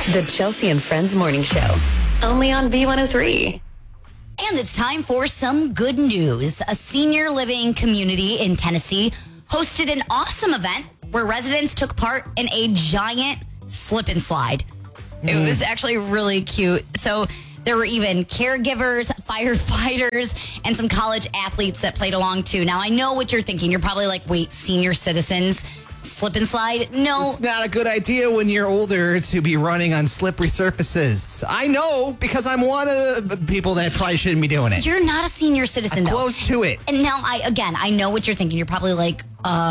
The Chelsea and Friends Morning Show. Only on B103. And it's time for some good news. A senior living community in Tennessee hosted an awesome event where residents took part in a giant slip and slide. It was actually really cute. So there were even caregivers, firefighters, and some college athletes that played along too. Now, I know what you're thinking. You're probably like, wait, senior citizens slip and slide? No. It's not a good idea when you're older to be running on slippery surfaces. I know, because I'm one of the people that probably shouldn't be doing it. You're not a senior citizen, though. Close to it. And now, I know what you're thinking. You're probably like,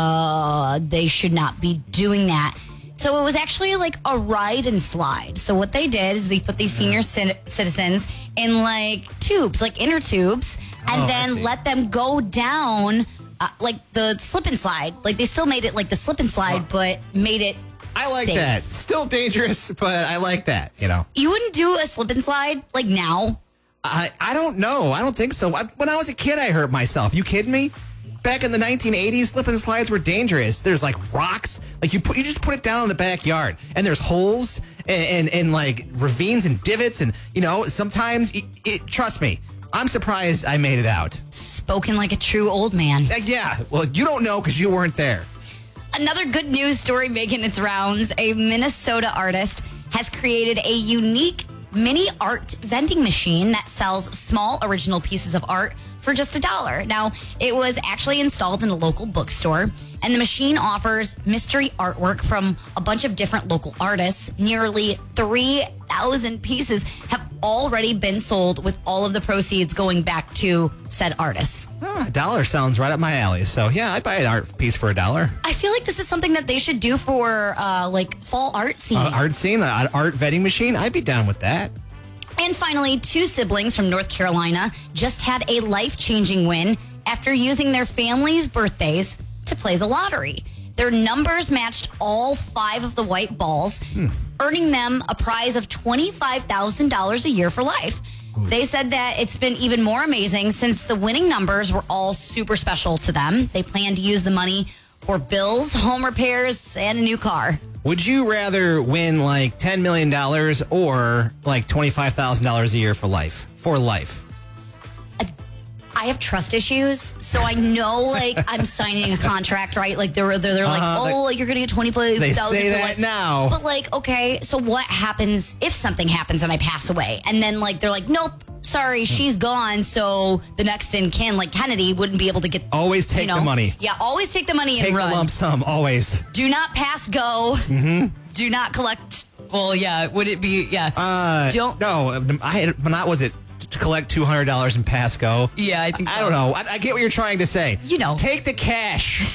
they should not be doing that. So it was actually like a ride and slide. So what they did is they put these senior citizens in like tubes, like inner tubes, and then let them go down like the slip and slide. Like they still made it like the slip and slide, but made it I like safe. that. Still dangerous, but I like that, you know. You wouldn't do a slip and slide like now? I don't know. I don't think so. When I was a kid, I hurt myself. You kidding me? Back in the 1980s, slip and slides were dangerous. There's like rocks, like you just put it down in the backyard, and there's holes and like ravines and divots, and you know sometimes trust me, I'm surprised I made it out. Spoken like a true old man. Yeah, well, you don't know because you weren't there. Another good news story making its rounds. A Minnesota artist has created a unique mini art vending machine that sells small original pieces of art for just $1. Now, it was actually installed in a local bookstore, and the machine offers mystery artwork from a bunch of different local artists. Nearly 3,000 pieces have already been sold, with all of the proceeds going back to said artists. $1 sounds right up my alley. So, yeah, I'd buy an art piece for $1. I feel like this is something that they should do for, like, fall art scene. Art scene, an art vending machine? I'd be down with that. And finally, 2 siblings from North Carolina just had a life-changing win after using their family's birthdays to play the lottery. Their numbers matched all 5 of the white balls, earning them a prize of $25,000 a year for life. They said that it's been even more amazing since the winning numbers were all super special to them. They plan to use the money for bills, home repairs, and a new car. Would you rather win like $10 million or like $25,000 a year for life? For life. I have trust issues, so I know like I'm signing a contract, right? Like they're like, you're gonna get $25,000. They say for that life. now. But like, okay, so what happens if something happens and I pass away? And then like they're like, nope, sorry, she's gone. So the next in kin, like Kennedy, wouldn't be able to get. Always take the money. Yeah, always take the money take and run. The lump sum, always. Do not pass go. Mm-hmm. Do not collect. Well, yeah, would it be? Yeah. Don't. No, was it to collect $200 in pass go? Yeah, I think so. I don't know. I get what you're trying to say. You know. Take the cash.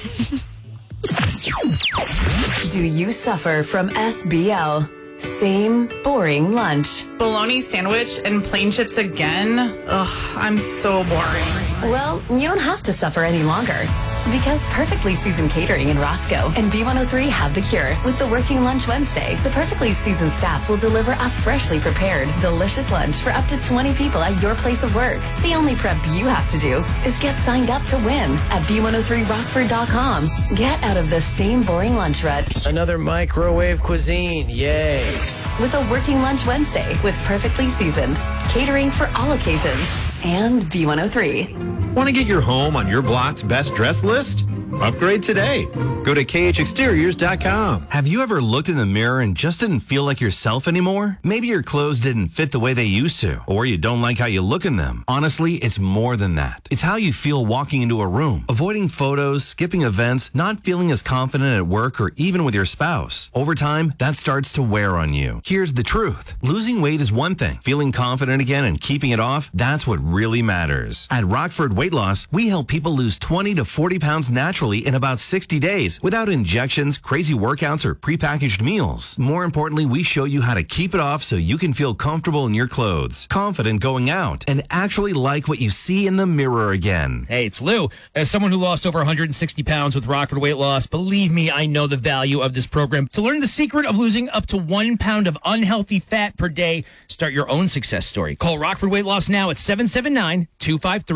Do you suffer from SBL? Same boring lunch. Bologna sandwich and plain chips again? Ugh, I'm so boring. Well, you don't have to suffer any longer. Because Perfectly Seasoned Catering in Roscoe and B103 have the cure with the Working Lunch Wednesday. The Perfectly Seasoned staff will deliver a freshly prepared, delicious lunch for up to 20 people at your place of work. The only prep you have to do is get signed up to win at B103Rockford.com. Get out of the same boring lunch rut. Another microwave cuisine, yay. With a Working Lunch Wednesday with Perfectly Seasoned. Catering for all occasions. And B103. Want to get your home on your block's best dress list? Upgrade today. Go to KHExteriors.com. Have you ever looked in the mirror and just didn't feel like yourself anymore? Maybe your clothes didn't fit the way they used to, or you don't like how you look in them. Honestly, it's more than that. It's how you feel walking into a room, avoiding photos, skipping events, not feeling as confident at work or even with your spouse. Over time, that starts to wear on you. Here's the truth. Losing weight is one thing. Feeling confident again and keeping it off, that's what really matters. At Rockford Weight Loss, we help people lose 20 to 40 pounds naturally in about 60 days without injections, crazy workouts, or prepackaged meals. More importantly, we show you how to keep it off so you can feel comfortable in your clothes, confident going out, and actually like what you see in the mirror again. Hey, it's Lou. As someone who lost over 160 pounds with Rockford Weight Loss, believe me, I know the value of this program. To learn the secret of losing up to 1 pound of unhealthy fat per day, start your own success story. Call Rockford Weight Loss now at 779-253-20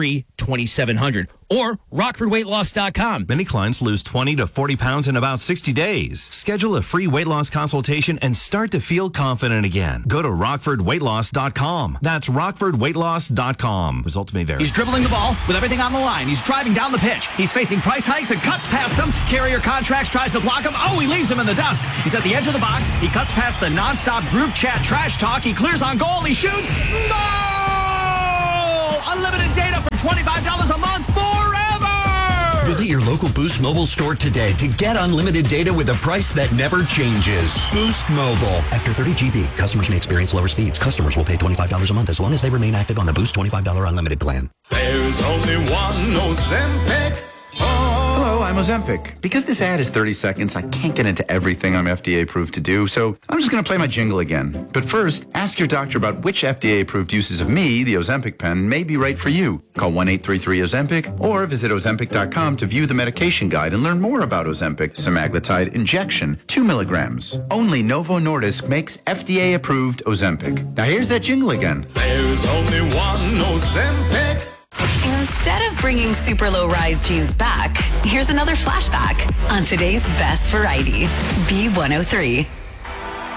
2700 or RockfordWeightLoss.com. Many clients lose 20 to 40 pounds in about 60 days. Schedule a free weight loss consultation and start to feel confident again. Go to RockfordWeightLoss.com. That's RockfordWeightLoss.com. Results may vary. He's dribbling the ball with everything on the line. He's driving down the pitch. He's facing price hikes and cuts past him. Carrier Contracts tries to block him. Oh, he leaves him in the dust. He's at the edge of the box. He cuts past the nonstop group chat trash talk. He clears on goal. He shoots. Goal! Unlimited data for $25 a month forever! Visit your local Boost Mobile store today to get unlimited data with a price that never changes. Boost Mobile. After 30 GB, customers may experience lower speeds. Customers will pay $25 a month as long as they remain active on the Boost $25 unlimited plan. There's only one Ozempic. Hello, I'm Ozempic. Because this ad is 30 seconds, I can't get into everything I'm FDA approved to do, so I'm just going to play my jingle again. But first, ask your doctor about which FDA approved uses of me, the Ozempic pen, may be right for you. Call 1-833-OZEMPIC or visit Ozempic.com to view the medication guide and learn more about Ozempic semaglutide injection, 2 milligrams. Only Novo Nordisk makes FDA approved Ozempic. Now here's that jingle again. There's only one Ozempic. Instead of bringing super low rise jeans back, here's another flashback on today's best variety, B103.